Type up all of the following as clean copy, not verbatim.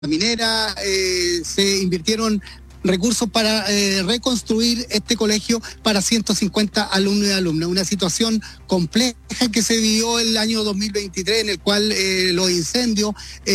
minera, se invirtieron recursos para reconstruir este colegio para 150 alumnos y alumnas. Una situación compleja que se vivió el año 2023, en el cual los incendios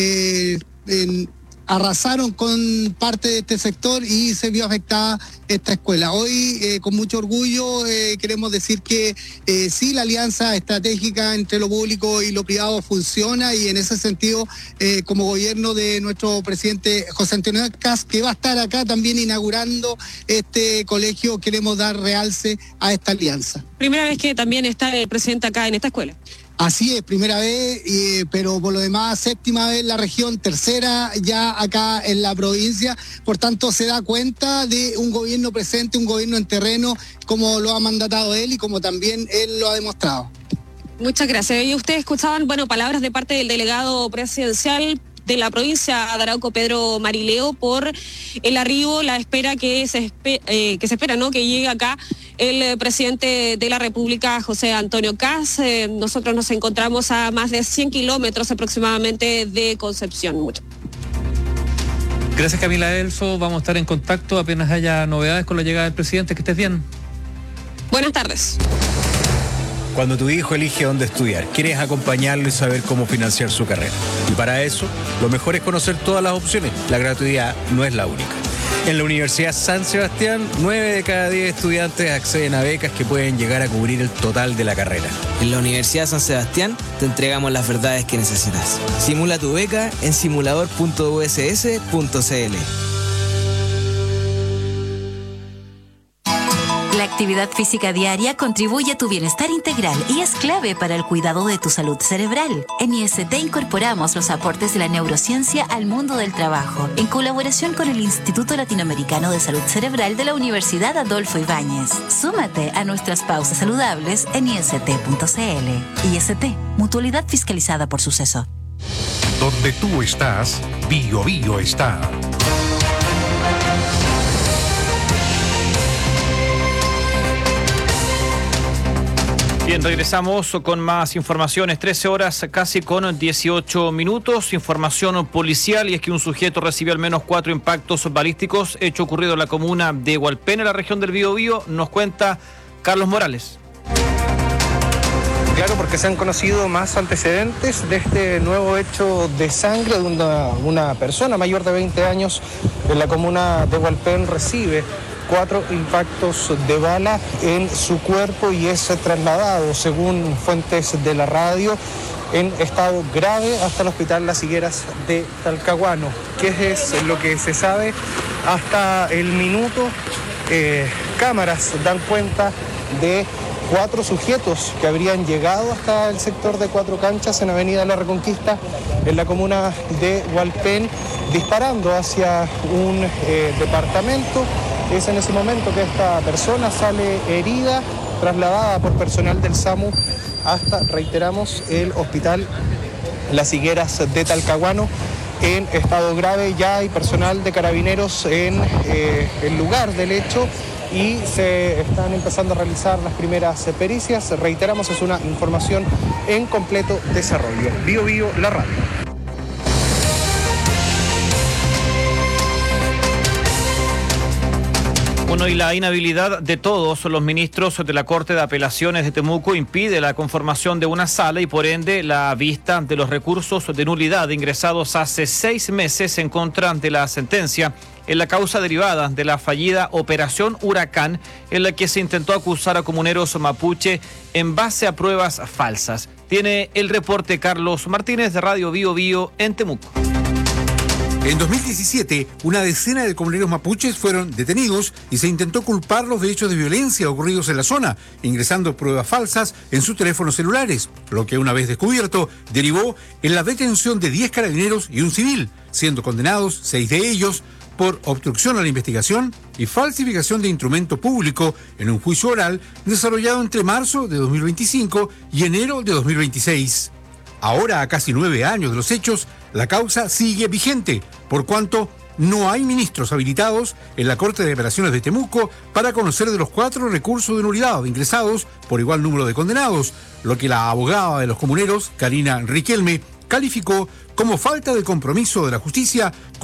arrasaron con parte de este sector y se vio afectada esta escuela. Hoy, con mucho orgullo, queremos decir que sí, la alianza estratégica entre lo público y lo privado funciona, y en ese sentido, como gobierno de nuestro presidente José Antonio Caz, que va a estar acá también inaugurando este colegio, queremos dar realce a esta alianza. Primera vez que también está el presidente acá en esta escuela. Así es, primera vez, pero por lo demás, séptima vez en la región, tercera ya acá en la provincia. Por tanto, se da cuenta de un gobierno presente, un gobierno en terreno, como lo ha mandatado él y como también él lo ha demostrado. Muchas gracias. Y ustedes escuchaban, palabras de parte del delegado presidencial de la provincia de Arauco, Pedro Marileo, por el arribo, la espera que se espera, ¿no?, que llegue acá el presidente de la República, José Antonio Caz. Nosotros nos encontramos a más de 100 kilómetros aproximadamente de Concepción. Gracias, Camila Elfo. Vamos a estar en contacto apenas haya novedades con la llegada del presidente. Que estés bien. Buenas tardes. Cuando tu hijo elige dónde estudiar, quieres acompañarlo y saber cómo financiar su carrera. Y para eso, lo mejor es conocer todas las opciones. La gratuidad no es la única. En la Universidad San Sebastián, 9 de cada 10 estudiantes acceden a becas que pueden llegar a cubrir el total de la carrera. En la Universidad San Sebastián te entregamos las verdades que necesitas. Simula tu beca en simulador.uss.cl. La actividad física diaria contribuye a tu bienestar integral y es clave para el cuidado de tu salud cerebral. En IST incorporamos los aportes de la neurociencia al mundo del trabajo, en colaboración con el Instituto Latinoamericano de Salud Cerebral de la Universidad Adolfo Ibáñez. Súmate a nuestras pausas saludables en ist.cl. IST, mutualidad fiscalizada por Suceso. Donde tú estás, Bio Bio está. Bien, regresamos con más informaciones. 13 horas casi con 18 minutos. Información policial, y es que un sujeto recibió al menos 4 impactos balísticos, hecho ocurrido en la comuna de Hualpén, en la región del Biobío. Nos cuenta Carlos Morales. Claro, porque se han conocido más antecedentes de este nuevo hecho de sangre de una persona mayor de 20 años en la comuna de Hualpén. Recibe 4 impactos de bala en su cuerpo y es trasladado, según fuentes de la radio, en estado grave hasta el hospital Las Higueras de Talcahuano. ¿Qué es lo que se sabe hasta el minuto? Cámaras dan cuenta de 4 sujetos que habrían llegado hasta el sector de Cuatro Canchas en Avenida La Reconquista, en la comuna de Hualpén, disparando hacia un departamento. Es en ese momento que esta persona sale herida, trasladada por personal del SAMU hasta, reiteramos, el hospital Las Higueras de Talcahuano en estado grave. Ya hay personal de carabineros en el lugar del hecho y se están empezando a realizar las primeras pericias. Reiteramos, es una información en completo desarrollo. Bio Bio, la radio. Bueno, y la inhabilidad de todos los ministros de la Corte de Apelaciones de Temuco impide la conformación de una sala y por ende la vista de los recursos de nulidad ingresados hace 6 meses en contra de la sentencia en la causa derivada de la fallida Operación Huracán, en la que se intentó acusar a comuneros mapuche en base a pruebas falsas. Tiene el reporte Carlos Martínez de Radio Bio Bio en Temuco. En 2017, una decena de comuneros mapuches fueron detenidos y se intentó culparlos de hechos de violencia ocurridos en la zona, ingresando pruebas falsas en sus teléfonos celulares, lo que una vez descubierto derivó en la detención de 10 carabineros y un civil, siendo condenados 6 de ellos por obstrucción a la investigación y falsificación de instrumento público en un juicio oral desarrollado entre marzo de 2025 y enero de 2026. Ahora, a casi 9 años de los hechos, la causa sigue vigente, por cuanto no hay ministros habilitados en la Corte de Apelaciones de Temuco para conocer de los 4 recursos de nulidad ingresados por igual número de condenados, lo que la abogada de los comuneros, Karina Riquelme, calificó como falta de compromiso de la justicia